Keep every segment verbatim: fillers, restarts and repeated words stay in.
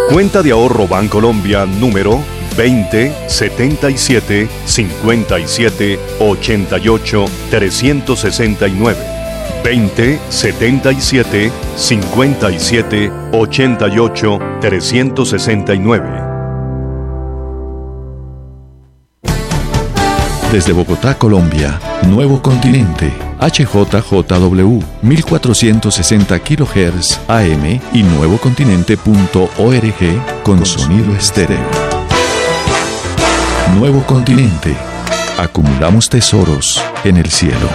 Cuenta de ahorro Bancolombia número veinte setenta y siete cincuenta y siete ochenta y ocho trescientos sesenta y nueve. veinte setenta y siete cincuenta y siete ochenta y ocho trescientos sesenta y nueve. Desde Bogotá, Colombia, Nuevo Continente, H J J W, mil cuatrocientos sesenta kilohertz A M y nuevocontinente punto org con sonido estéreo. Nuevo Continente. Acumulamos tesoros en el cielo.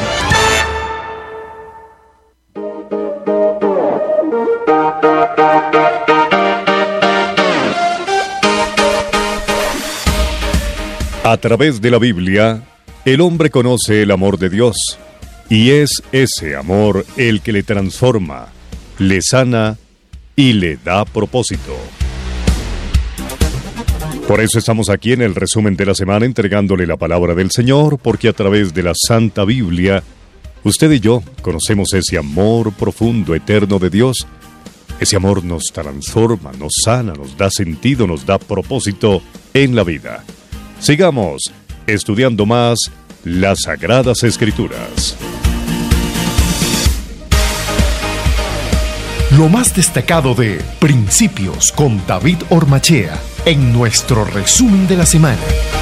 A través de la Biblia, el hombre conoce el amor de Dios, y es ese amor el que le transforma, le sana y le da propósito. Por eso estamos aquí en el resumen de la semana entregándole la palabra del Señor, porque a través de la Santa Biblia, usted y yo conocemos ese amor profundo, eterno de Dios. Ese amor nos transforma, nos sana, nos da sentido, nos da propósito en la vida. Sigamos estudiando más las Sagradas Escrituras. Lo más destacado de Principios con David Ormachea en nuestro resumen de la semana.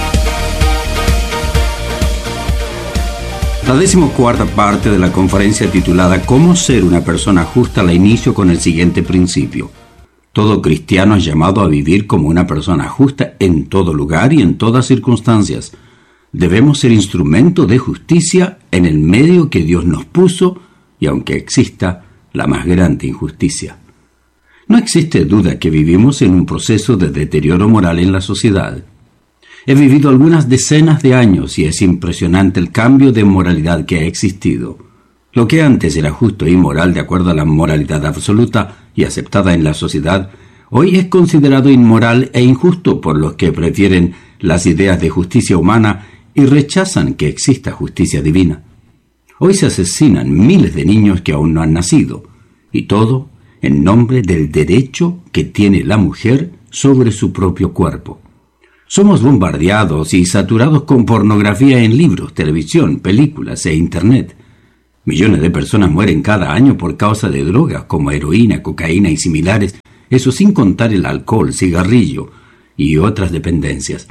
La decimocuarta parte de la conferencia titulada ¿Cómo ser una persona justa? La inicio con el siguiente principio. Todo cristiano es llamado a vivir como una persona justa en todo lugar y en todas circunstancias. Debemos ser instrumento de justicia en el medio que Dios nos puso y aunque exista la más grande injusticia. No existe duda que vivimos en un proceso de deterioro moral en la sociedad. He vivido algunas decenas de años y es impresionante el cambio de moralidad que ha existido. Lo que antes era justo y moral de acuerdo a la moralidad absoluta y aceptada en la sociedad, hoy es considerado inmoral e injusto por los que prefieren las ideas de justicia humana y rechazan que exista justicia divina. Hoy se asesinan miles de niños que aún no han nacido, y todo en nombre del derecho que tiene la mujer sobre su propio cuerpo. Somos bombardeados y saturados con pornografía en libros, televisión, películas e internet. Millones de personas mueren cada año por causa de drogas como heroína, cocaína y similares, eso sin contar el alcohol, cigarrillo y otras dependencias.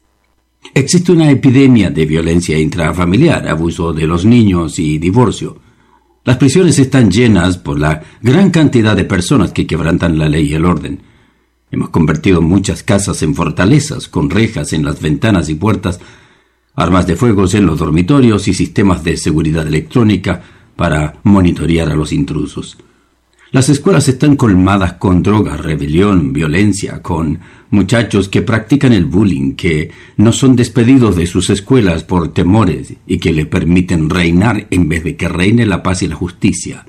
Existe una epidemia de violencia intrafamiliar, abuso de los niños y divorcio. Las prisiones están llenas por la gran cantidad de personas que quebrantan la ley y el orden. Hemos convertido muchas casas en fortalezas, con rejas en las ventanas y puertas, armas de fuego en los dormitorios y sistemas de seguridad electrónica para monitorear a los intrusos. Las escuelas están colmadas con drogas, rebelión, violencia, con muchachos que practican el bullying, que no son despedidos de sus escuelas por temores y que le permiten reinar en vez de que reine la paz y la justicia.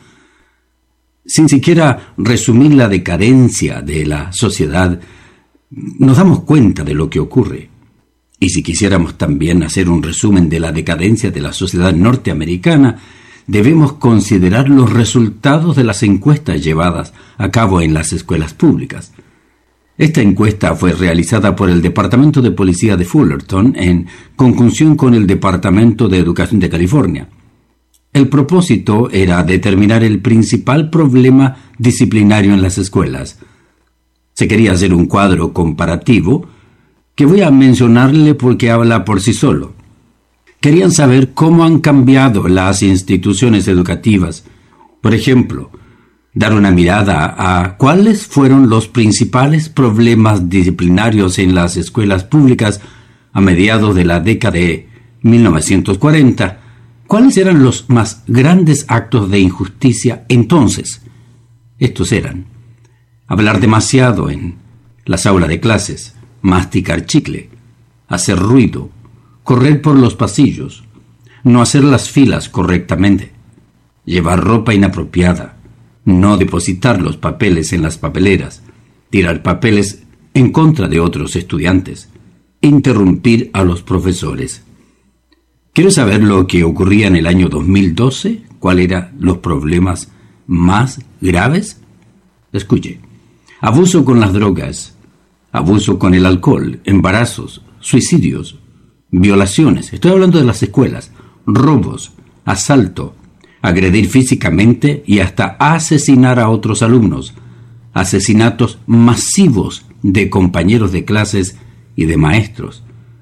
Sin siquiera resumir la decadencia de la sociedad, nos damos cuenta de lo que ocurre. Y si quisiéramos también hacer un resumen de la decadencia de la sociedad norteamericana, debemos considerar los resultados de las encuestas llevadas a cabo en las escuelas públicas. Esta encuesta fue realizada por el Departamento de Policía de Fullerton en conjunción con el Departamento de Educación de California. El propósito era determinar el principal problema disciplinario en las escuelas. Se quería hacer un cuadro comparativo que voy a mencionarle porque habla por sí solo. Querían saber cómo han cambiado las instituciones educativas. Por ejemplo, dar una mirada a cuáles fueron los principales problemas disciplinarios en las escuelas públicas a mediados de la década de mil novecientos cuarenta. ¿Cuáles eran los más grandes actos de injusticia entonces? Estos eran: hablar demasiado en las aulas de clases, masticar chicle, hacer ruido, correr por los pasillos, no hacer las filas correctamente, llevar ropa inapropiada, no depositar los papeles en las papeleras, tirar papeles en contra de otros estudiantes, interrumpir a los profesores. ¿Quieres saber lo que ocurría en el año dos mil doce? ¿Cuáles eran los problemas más graves? Escuche: abuso con las drogas, abuso con el alcohol, embarazos, suicidios, violaciones, estoy hablando de las escuelas, robos, asalto, agredir físicamente y hasta asesinar a otros alumnos, asesinatos masivos de compañeros de clases y de maestros.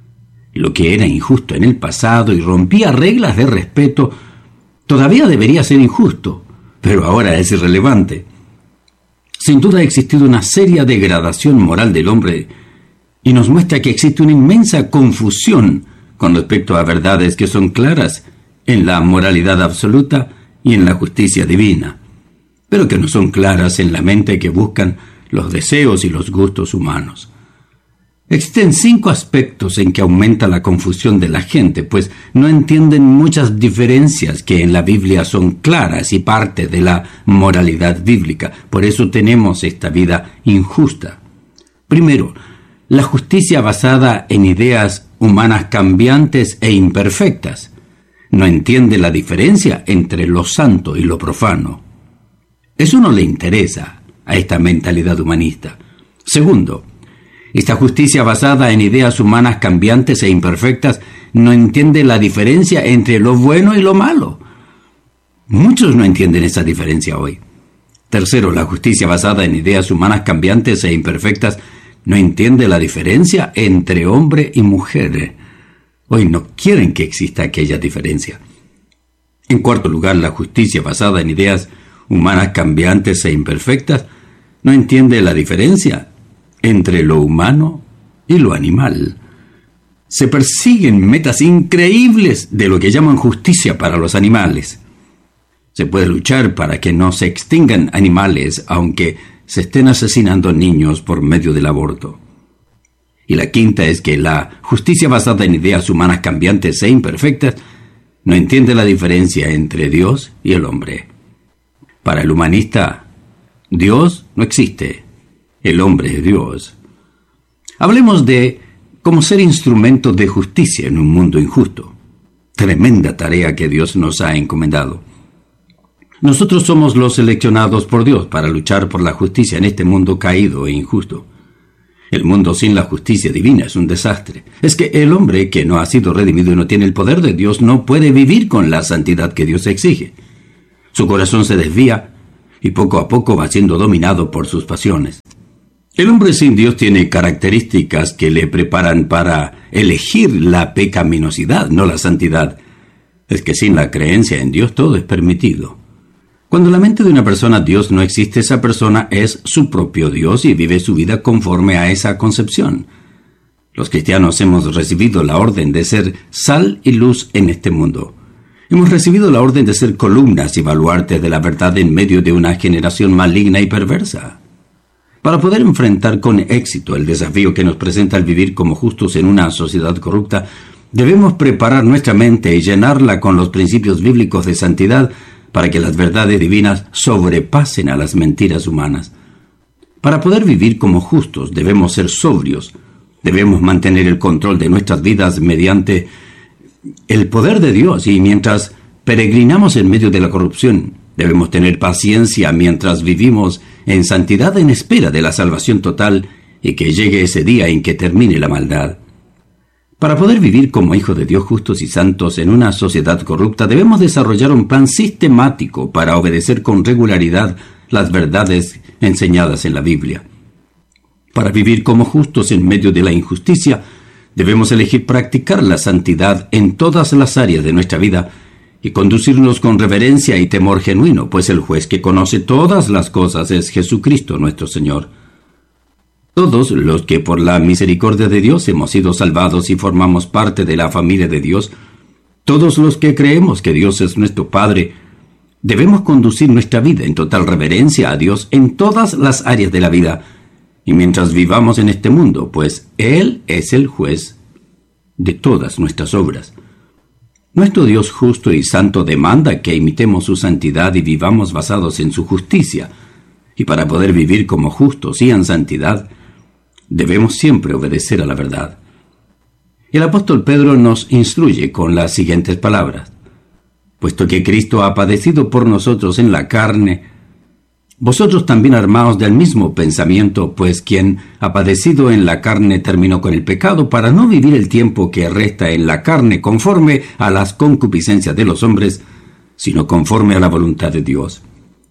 Lo que era injusto en el pasado y rompía reglas de respeto, todavía debería ser injusto, pero ahora es irrelevante. Sin duda ha existido una seria degradación moral del hombre y nos muestra que existe una inmensa confusión con respecto a verdades que son claras en la moralidad absoluta y en la justicia divina, pero que no son claras en la mente que buscan los deseos y los gustos humanos. Existen cinco aspectos en que aumenta la confusión de la gente, pues no entienden muchas diferencias que en la Biblia son claras y parte de la moralidad bíblica. Por eso tenemos esta vida injusta. Primero, la justicia basada en ideas humanas cambiantes e imperfectas. No entiende la diferencia entre lo santo y lo profano. Eso no le interesa a esta mentalidad humanista. Segundo, esta justicia basada en ideas humanas cambiantes e imperfectas no entiende la diferencia entre lo bueno y lo malo. Muchos no entienden esa diferencia hoy. Tercero, la justicia basada en ideas humanas cambiantes e imperfectas no entiende la diferencia entre hombre y mujer. Hoy no quieren que exista aquella diferencia. En cuarto lugar, la justicia basada en ideas humanas cambiantes e imperfectas no entiende la diferencia entre lo humano y lo animal. Se persiguen metas increíbles de lo que llaman justicia para los animales. Se puede luchar para que no se extingan animales, aunque se estén asesinando niños por medio del aborto. Y la quinta es que la justicia basada en ideas humanas cambiantes e imperfectas no entiende la diferencia entre Dios y el hombre. Para el humanista, Dios no existe. El hombre es Dios. Hablemos de cómo ser instrumento de justicia en un mundo injusto. Tremenda tarea que Dios nos ha encomendado. Nosotros somos los seleccionados por Dios para luchar por la justicia en este mundo caído e injusto. El mundo sin la justicia divina es un desastre. Es que el hombre que no ha sido redimido y no tiene el poder de Dios no puede vivir con la santidad que Dios exige. Su corazón se desvía y poco a poco va siendo dominado por sus pasiones. El hombre sin Dios tiene características que le preparan para elegir la pecaminosidad, no la santidad. Es que sin la creencia en Dios todo es permitido. Cuando en la mente de una persona Dios no existe, esa persona es su propio Dios y vive su vida conforme a esa concepción. Los cristianos hemos recibido la orden de ser sal y luz en este mundo. Hemos recibido la orden de ser columnas y baluartes de la verdad en medio de una generación maligna y perversa. Para poder enfrentar con éxito el desafío que nos presenta el vivir como justos en una sociedad corrupta, debemos preparar nuestra mente y llenarla con los principios bíblicos de santidad para que las verdades divinas sobrepasen a las mentiras humanas. Para poder vivir como justos debemos ser sobrios, debemos mantener el control de nuestras vidas mediante el poder de Dios y mientras peregrinamos en medio de la corrupción, debemos tener paciencia mientras vivimos en santidad en espera de la salvación total y que llegue ese día en que termine la maldad. Para poder vivir como hijos de Dios justos y santos en una sociedad corrupta, debemos desarrollar un plan sistemático para obedecer con regularidad las verdades enseñadas en la Biblia. Para vivir como justos en medio de la injusticia, debemos elegir practicar la santidad en todas las áreas de nuestra vida y conducirnos con reverencia y temor genuino, pues el juez que conoce todas las cosas es Jesucristo nuestro Señor. Todos los que por la misericordia de Dios hemos sido salvados y formamos parte de la familia de Dios, todos los que creemos que Dios es nuestro Padre, debemos conducir nuestra vida en total reverencia a Dios en todas las áreas de la vida, y mientras vivamos en este mundo, pues Él es el juez de todas nuestras obras. Nuestro Dios justo y santo demanda que imitemos su santidad y vivamos basados en su justicia, y para poder vivir como justos y en santidad, debemos siempre obedecer a la verdad. El apóstol Pedro nos instruye con las siguientes palabras: puesto que Cristo ha padecido por nosotros en la carne, Vosotros también armaos del mismo pensamiento, pues quien ha padecido en la carne terminó con el pecado, para no vivir el tiempo que resta en la carne conforme a las concupiscencias de los hombres, sino conforme a la voluntad de Dios.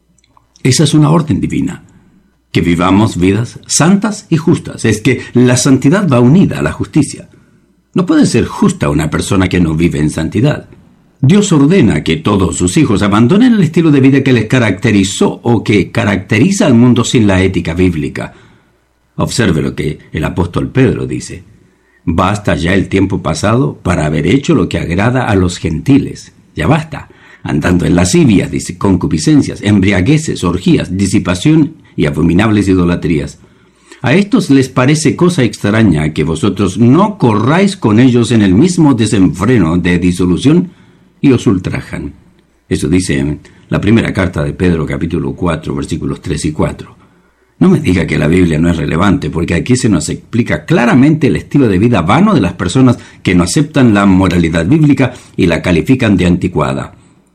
Esa es una orden divina, que vivamos vidas santas y justas. Es que la santidad va unida a la justicia. No puede ser justa una persona que no vive en santidad. Dios ordena que todos sus hijos abandonen el estilo de vida que les caracterizó o que caracteriza al mundo sin la ética bíblica. Observe lo que el apóstol Pedro dice: basta ya el tiempo pasado para haber hecho lo que agrada a los gentiles. Ya basta, andando en lascivias, concupiscencias, embriagueces, orgías, disipación y abominables idolatrías. A estos les parece cosa extraña que vosotros no corráis con ellos en el mismo desenfreno de disolución y os ultrajan. Eso dice en la primera carta de Pedro, capítulo cuatro, versículos tres y cuatro. No me diga que la Biblia no es relevante, porque aquí se nos explica claramente el estilo de vida vano de las personas que no aceptan la moralidad bíblica y la califican de anticuada.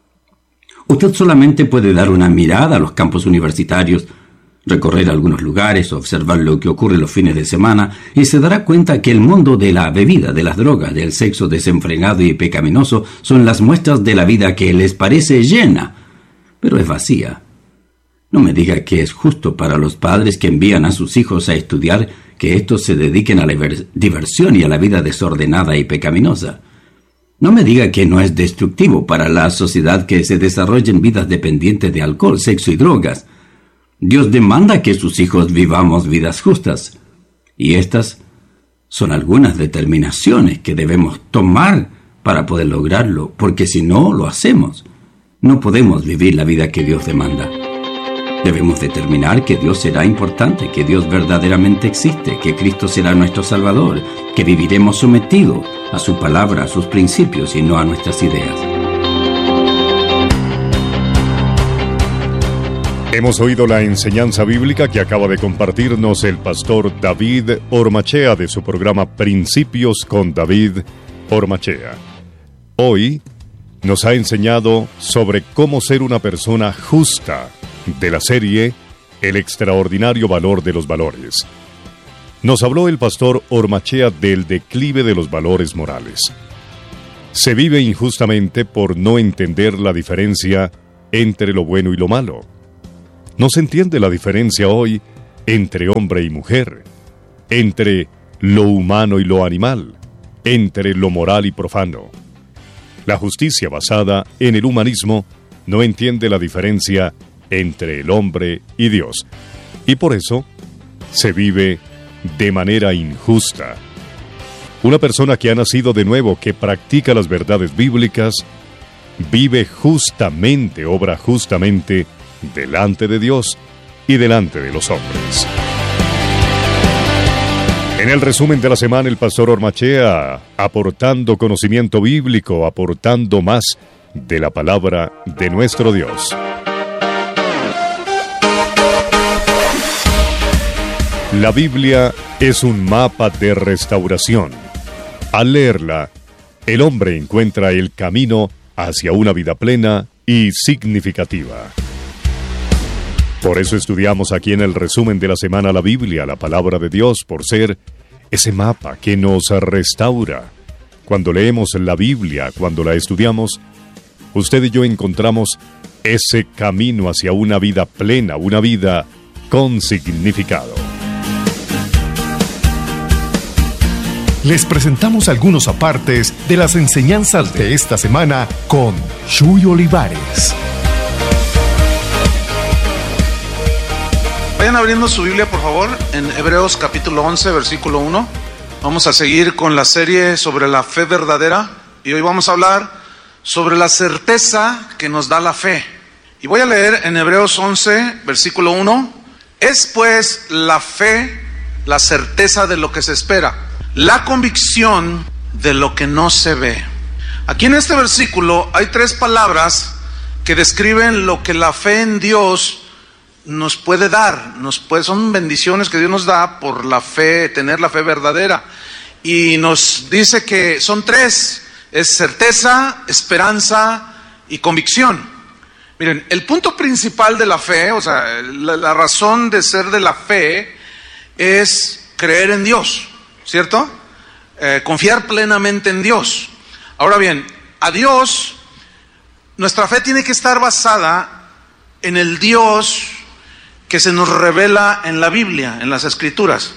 Usted solamente puede dar una mirada a los campus universitarios, recorrer algunos lugares, observar lo que ocurre los fines de semana, y se dará cuenta que el mundo de la bebida, de las drogas, del sexo desenfrenado y pecaminoso son las muestras de la vida que les parece llena, pero es vacía. No me diga que es justo para los padres que envían a sus hijos a estudiar que estos se dediquen a la diversión y a la vida desordenada y pecaminosa. No me diga que no es destructivo para la sociedad que se desarrollen vidas dependientes de alcohol, sexo y drogas. Dios demanda que sus hijos vivamos vidas justas, y estas son algunas determinaciones que debemos tomar para poder lograrlo, porque si no lo hacemos, no podemos vivir la vida que Dios demanda. Debemos determinar que Dios será importante, que Dios verdaderamente existe, que Cristo será nuestro Salvador, que viviremos sometidos a su palabra, a sus principios y no a nuestras ideas. Hemos oído la enseñanza bíblica que acaba de compartirnos el pastor David Ormachea de su programa Principios con David Ormachea. Hoy nos ha enseñado sobre cómo ser una persona justa, de la serie El extraordinario valor de los valores. Nos habló el pastor Ormachea del declive de los valores morales. Se vive injustamente por no entender la diferencia entre lo bueno y lo malo. No se entiende la diferencia hoy entre hombre y mujer, entre lo humano y lo animal, entre lo moral y profano. La justicia basada en el humanismo no entiende la diferencia entre el hombre y Dios, y por eso se vive de manera injusta. Una persona que ha nacido de nuevo, que practica las verdades bíblicas, vive justamente, obra justamente delante de Dios y delante de los hombres. En el resumen de la semana, el pastor Ormachea, aportando conocimiento bíblico, aportando más de la palabra de nuestro Dios. La Biblia es un mapa de restauración. Al leerla, el hombre encuentra el camino hacia una vida plena y significativa. Por eso estudiamos aquí en el resumen de la semana la Biblia, la palabra de Dios, por ser ese mapa que nos restaura. Cuando leemos la Biblia, cuando la estudiamos, usted y yo encontramos ese camino hacia una vida plena, una vida con significado. Les presentamos algunos apartes de las enseñanzas de esta semana con Chuy Olivares. Vayan abriendo su Biblia, por favor, en Hebreos capítulo once, versículo uno. Vamos a seguir con la serie sobre la fe verdadera y hoy vamos a hablar sobre la certeza que nos da la fe. Y voy a leer en Hebreos once, versículo uno. Es pues la fe la certeza de lo que se espera, la convicción de lo que no se ve. Aquí en este versículo hay tres palabras que describen lo que la fe en Dios nos puede dar. Nos puede, son bendiciones que Dios nos da por la fe, tener la fe verdadera. Y nos dice que son tres: es certeza, esperanza y convicción. Miren, el punto principal de la fe, o sea, la, la razón de ser de la fe es creer en Dios, ¿cierto? Eh, confiar plenamente en Dios. Ahora bien, a Dios, nuestra fe tiene que estar basada en el Dios que se nos revela en la Biblia, en las Escrituras,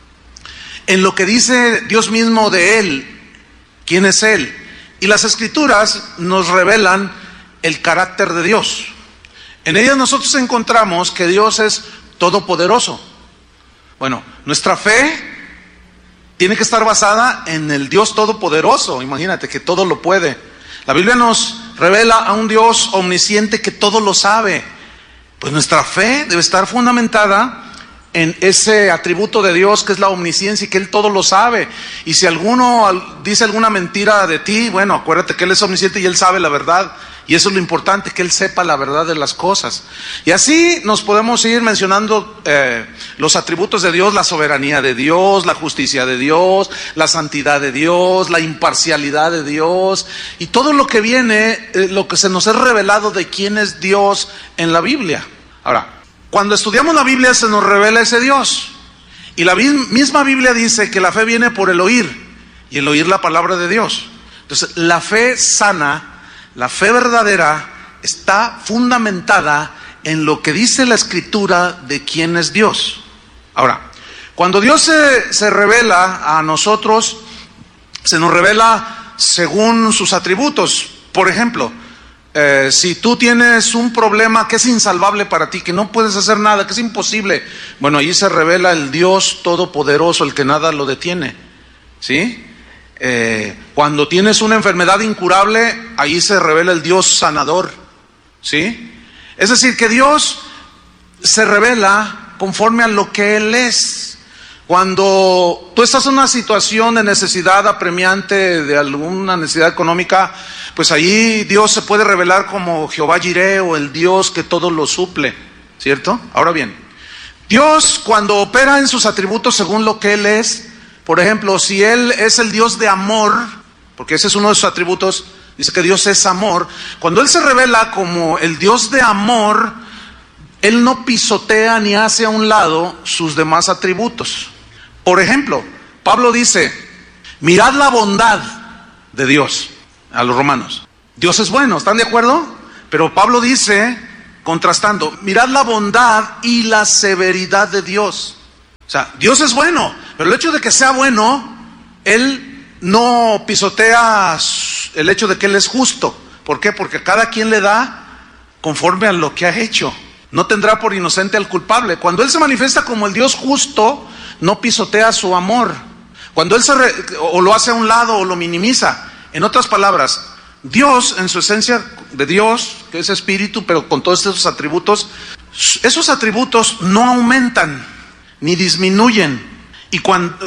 en lo que dice Dios mismo de Él, quién es Él. Y las Escrituras nos revelan el carácter de Dios. En ellas nosotros encontramos que Dios es todopoderoso. Bueno, nuestra fe tiene que estar basada en el Dios todopoderoso. Imagínate que todo lo puede. La Biblia nos revela a un Dios omnisciente que todo lo sabe. Pues nuestra fe debe estar fundamentada en ese atributo de Dios que es la omnisciencia y que Él todo lo sabe. Y si alguno dice alguna mentira de ti, bueno, acuérdate que Él es omnisciente y Él sabe la verdad. Y eso es lo importante, que Él sepa la verdad de las cosas. Y así nos podemos ir mencionando eh, los atributos de Dios, la soberanía de Dios, la justicia de Dios, la santidad de Dios, la imparcialidad de Dios, y todo lo que viene, eh, lo que se nos es revelado de quién es Dios en la Biblia. Ahora, cuando estudiamos la Biblia se nos revela ese Dios. Y la misma Biblia dice que la fe viene por el oír, y el oír la palabra de Dios. Entonces, la fe sana, la fe verdadera, está fundamentada en lo que dice la Escritura de quién es Dios. Ahora, cuando Dios se, se revela a nosotros, se nos revela según sus atributos. Por ejemplo, eh, si tú tienes un problema que es insalvable para ti, que no puedes hacer nada, que es imposible, bueno, ahí se revela el Dios todopoderoso, el que nada lo detiene, ¿sí? Eh, cuando tienes una enfermedad incurable, ahí se revela el Dios sanador, ¿sí? Es decir, que Dios se revela conforme a lo que Él es. Cuando tú estás en una situación de necesidad apremiante, de alguna necesidad económica, pues ahí Dios se puede revelar como Jehová Jireh, o el Dios que todo lo suple, ¿cierto? Ahora bien, Dios, cuando opera en sus atributos según lo que Él es, por ejemplo, si Él es el Dios de amor, porque ese es uno de sus atributos, dice que Dios es amor. Cuando Él se revela como el Dios de amor, Él no pisotea ni hace a un lado sus demás atributos. Por ejemplo, Pablo dice, mirad la bondad de Dios a los romanos. Dios es bueno, ¿están de acuerdo? Pero Pablo dice, contrastando, mirad la bondad y la severidad de Dios. O sea, Dios es bueno, pero el hecho de que sea bueno, Él no pisotea el hecho de que Él es justo. ¿Por qué? Porque cada quien le da conforme a lo que ha hecho. No tendrá por inocente al culpable. Cuando Él se manifiesta como el Dios justo, no pisotea su amor. Cuando Él se re, o lo hace a un lado o lo minimiza. En otras palabras, Dios en su esencia de Dios, que es espíritu, pero con todos esos atributos, esos atributos no aumentan ni disminuyen, y cuando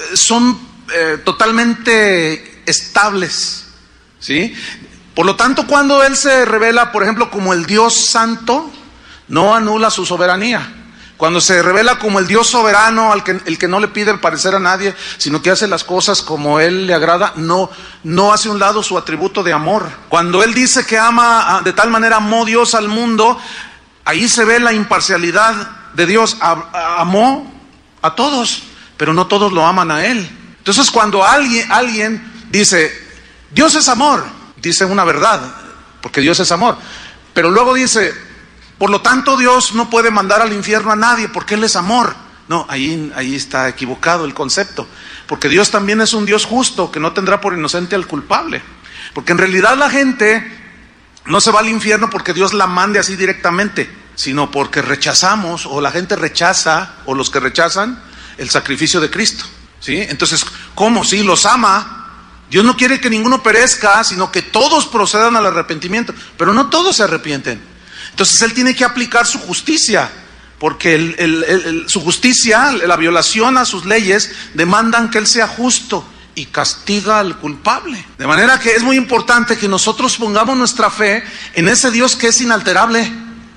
son eh, totalmente estables, ¿sí? Por lo tanto, cuando Él se revela, por ejemplo, como el Dios santo, no anula su soberanía. Cuando se revela como el Dios soberano, al que, el que no le pide el parecer a nadie, sino que hace las cosas como Él le agrada, no, no hace a un lado su atributo de amor. Cuando Él dice que ama, de tal manera amó Dios al mundo, ahí se ve la imparcialidad de Dios. Amó a todos, pero no todos lo aman a Él. Entonces, cuando alguien, alguien dice, Dios es amor, dice una verdad, porque Dios es amor, pero luego dice, por lo tanto Dios no puede mandar al infierno a nadie porque Él es amor. No, ahí, ahí está equivocado el concepto, porque Dios también es un Dios justo que no tendrá por inocente al culpable, porque en realidad la gente no se va al infierno porque Dios la mande así directamente, sino porque rechazamos, o la gente rechaza, o los que rechazan el sacrificio de Cristo, ¿sí? Entonces, ¿cómo? Sí, los ama. Dios no quiere que ninguno perezca, sino que todos procedan al arrepentimiento, pero no todos se arrepienten. Entonces Él tiene que aplicar su justicia, porque el, el, el, el, su justicia, la violación a sus leyes, demandan que Él sea justo y castiga al culpable. De manera que es muy importante que nosotros pongamos nuestra fe en ese Dios que es inalterable,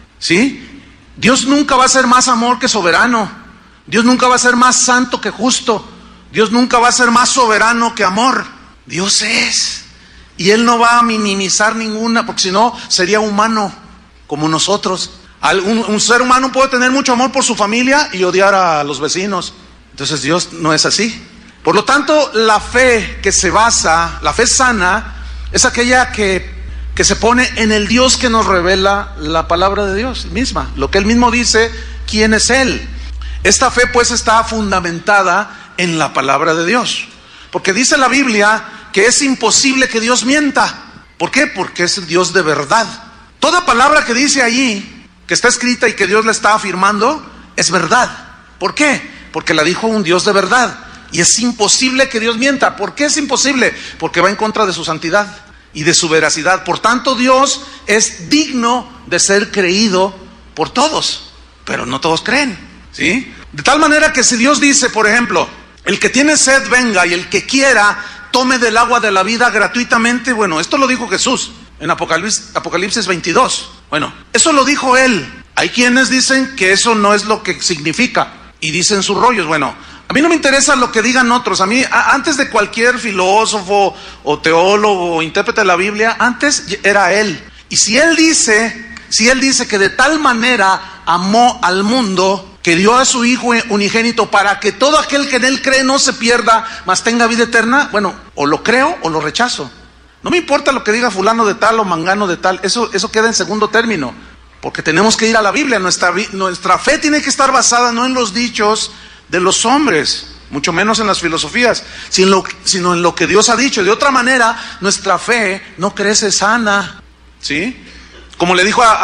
¿sí? Dios nunca va a ser más amor que soberano. Dios nunca va a ser más santo que justo. Dios nunca va a ser más soberano que amor. Dios es. Y Él no va a minimizar ninguna, porque si no sería humano. como nosotros. Un, un ser humano puede tener mucho amor por su familia y odiar a los vecinos. Entonces Dios no es así. Por lo tanto, la fe que se basa, la fe sana, es aquella que, que se pone en el Dios que nos revela la palabra de Dios misma. Lo que Él mismo dice, quién es Él. Esta fe pues está fundamentada en la palabra de Dios. Porque dice la Biblia que es imposible que Dios mienta. ¿Por qué? Porque es el Dios de verdad. Toda palabra que dice allí, que está escrita y que Dios la está afirmando, es verdad. ¿Por qué? Porque la dijo un Dios de verdad. Y es imposible que Dios mienta. ¿Por qué es imposible? Porque va en contra de su santidad y de su veracidad. Por tanto, Dios es digno de ser creído por todos, pero no todos creen, ¿sí? De tal manera que si Dios dice, por ejemplo, el que tiene sed venga y el que quiera tome del agua de la vida gratuitamente, bueno, esto lo dijo Jesús en Apocalipsis, Apocalipsis veintidós. Bueno, eso lo dijo Él. Hay quienes dicen que eso no es lo que significa y dicen sus rollos. Bueno, a mí no me interesa lo que digan otros. A mí, a, antes de cualquier filósofo o teólogo o intérprete de la Biblia, antes era Él. Y si Él dice, si Él dice que de tal manera amó al mundo, que dio a su Hijo unigénito para que todo aquel que en Él cree no se pierda, mas tenga vida eterna, bueno, o lo creo o lo rechazo. No me importa lo que diga fulano de tal o mangano de tal, eso, eso queda en segundo término, porque tenemos que ir a la Biblia. Nuestra, nuestra fe tiene que estar basada no en los dichos de los hombres, mucho menos en las filosofías, sino, sino en lo que Dios ha dicho. De otra manera, nuestra fe no crece sana, ¿sí? Como le dijo a,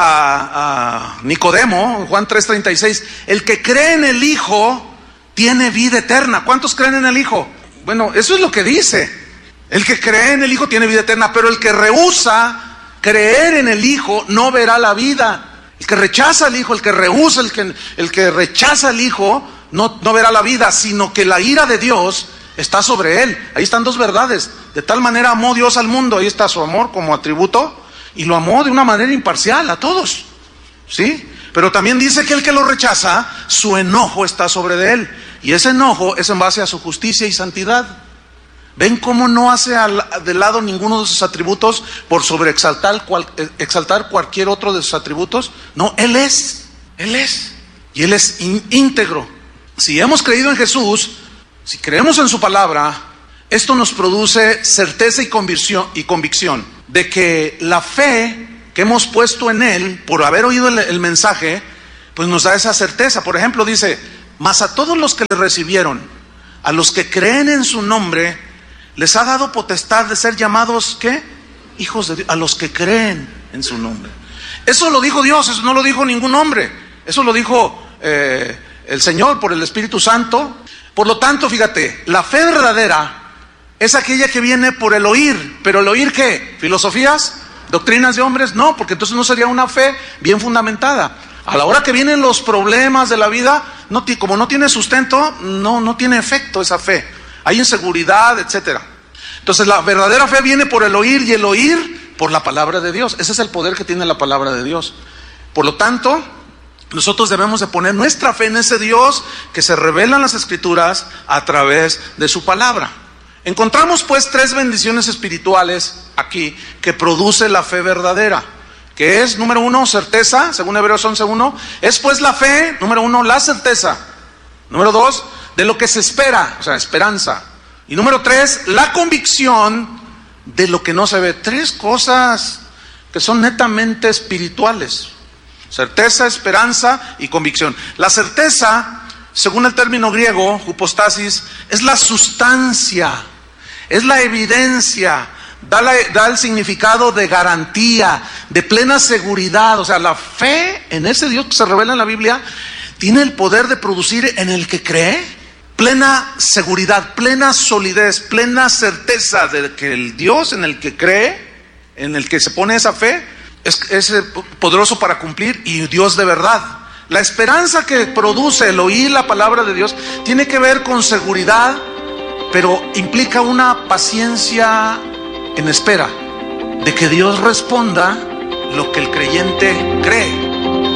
a, a Nicodemo, Juan tres treinta y seis, el que cree en el Hijo tiene vida eterna. ¿Cuántos creen en el Hijo? Bueno, eso es lo que dice. El que cree en el Hijo tiene vida eterna, pero el que rehúsa creer en el Hijo no verá la vida. El que rechaza al Hijo, el que rehúsa, el que, el que rechaza al Hijo, no, no verá la vida, sino que la ira de Dios está sobre él. Ahí están dos verdades. De tal manera amó Dios al mundo, ahí está su amor como atributo, y lo amó de una manera imparcial a todos, ¿sí? Pero también dice que el que lo rechaza, su enojo está sobre de él, y ese enojo es en base a su justicia y santidad. ¿Ven cómo no hace al, de lado ninguno de sus atributos por sobreexaltar cual, exaltar cualquier otro de sus atributos? No, Él es, Él es, y Él es in, íntegro. Si hemos creído en Jesús, si creemos en su palabra, esto nos produce certeza y convicción, y convicción de que la fe que hemos puesto en Él, por haber oído el, el mensaje, pues nos da esa certeza. Por ejemplo, dice, mas a todos los que le recibieron, a los que creen en su nombre, les ha dado potestad de ser llamados, ¿qué? Hijos de Dios, a los que creen en su nombre. Eso lo dijo Dios, eso no lo dijo ningún hombre. Eso lo dijo eh, el Señor por el Espíritu Santo. Por lo tanto, fíjate, la fe verdadera es aquella que viene por el oír. ¿Pero el oír qué? ¿Filosofías? ¿Doctrinas de hombres? No, porque entonces no sería una fe bien fundamentada. A la hora que vienen los problemas de la vida, no, como no tiene sustento, no, no tiene efecto esa fe. Hay inseguridad, etcétera. Entonces la verdadera fe viene por el oír, y el oír por la palabra de Dios. Ese es el poder que tiene la palabra de Dios. Por lo tanto, nosotros debemos de poner nuestra fe en ese Dios que se revela en las Escrituras a través de su palabra. Encontramos pues tres bendiciones espirituales aquí que produce la fe verdadera, que es, número uno, certeza, según Hebreos once uno. Es pues la fe, número uno, la certeza. Número dos, de lo que se espera, o sea, esperanza. Y número tres, la convicción de lo que no se ve. Tres cosas que son netamente espirituales: certeza, esperanza y convicción. La certeza, según el término griego, hypostasis, es la sustancia, es la evidencia, da, la, da el significado de garantía, de plena seguridad. O sea, la fe en ese Dios que se revela en la Biblia tiene el poder de producir en el que cree plena seguridad, plena solidez, plena certeza de que el Dios en el que cree, en el que se pone esa fe, es, es poderoso para cumplir, y Dios de verdad. La esperanza que produce el oír la palabra de Dios tiene que ver con seguridad, pero implica una paciencia en espera de que Dios responda lo que el creyente cree.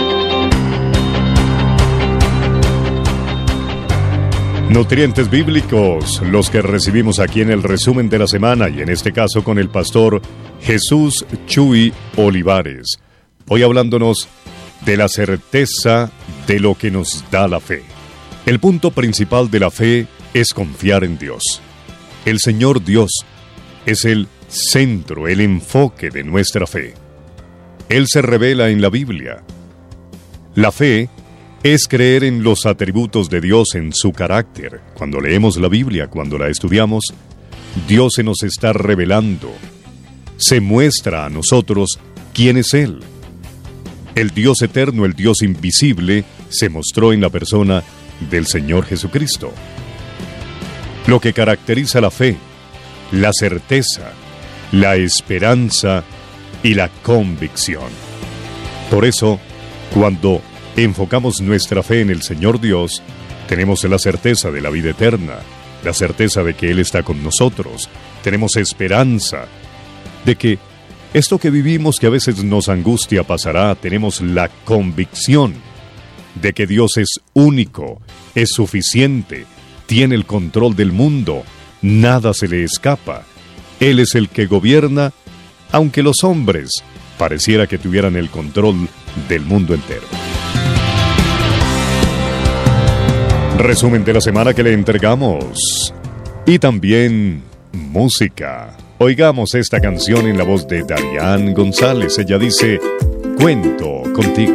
Nutrientes bíblicos, los que recibimos aquí en el resumen de la semana, y en este caso con el pastor Jesús Chuy Olivares. hoy hablándonos de la certeza de lo que nos da la fe. El punto principal de la fe es confiar en Dios. El Señor Dios es el centro, el enfoque de nuestra fe. Él se revela en la Biblia. La fe es creer en los atributos de Dios, en su carácter. Cuando leemos la Biblia, cuando la estudiamos, Dios se nos está revelando. Se muestra a nosotros quién es Él. El Dios eterno, el Dios invisible, se mostró en la persona del Señor Jesucristo. Lo que caracteriza la fe, la certeza, la esperanza y la convicción. Por eso, cuando enfocamos nuestra fe en el Señor Dios, tenemos la certeza de la vida eterna, la certeza de que Él está con nosotros, tenemos esperanza de que esto que vivimos, que a veces nos angustia, pasará. Tenemos la convicción de que Dios es único, es suficiente, tiene el control del mundo, nada se le escapa. Él es el que gobierna, aunque los hombres pareciera que tuvieran el control del mundo entero. Resumen de la semana que le entregamos. Y también música. Oigamos esta canción en la voz de Darian González. Ella dice, cuento contigo.